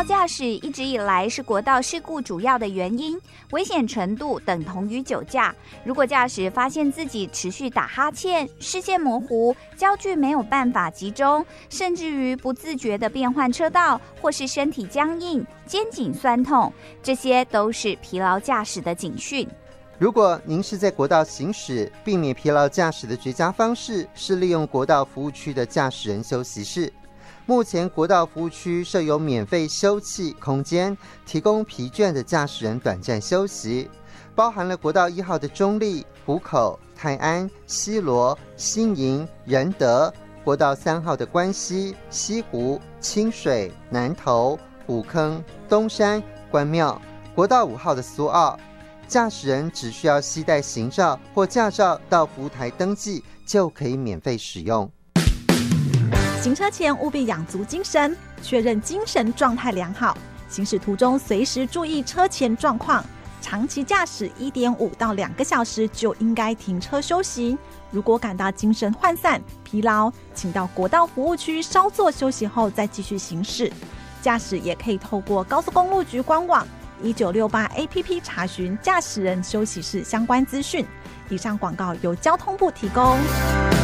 驾驶一直以来是国道事故主要的原因，危险程度等同于酒驾。如果驾驶发现自己持续打哈欠、视线模糊、焦距没有办法集中，甚至于不自觉地变换车道，或是身体僵硬、肩颈酸痛，这些都是疲劳驾驶的警讯。 如果您是在国道行驶，避免疲劳驾驶的绝佳方式是利用国道服务区的驾驶人休息室。目前国道服务区设有免费休憩空间，提供疲倦的驾驶人短暂休息，包含了国道1号的中立、湖口、泰安、西螺、新营、仁德，国道3号的关西、西湖、清水、南投、虎坑、东山、关庙，国道5号的苏澳。驾驶人只需要携带行照或驾照到服务台登记，就可以免费使用。 行车前务必养足精神，确认精神状态良好。行驶途中随时注意车前状况。长期驾驶1.5到2个小时就应该停车休息。如果感到精神涣散、疲劳，请到国道服务区稍作休息后再继续行驶。驾驶也可以透过高速公路局官网1968 APP 查询驾驶人休息室相关资讯。以上广告由交通部提供。